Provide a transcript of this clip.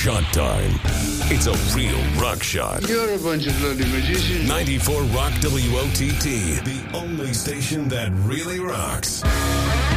shot time. It's a real rock shot. You're a bunch of bloody magicians. 94 Rock WOTT, the only station that really rocks.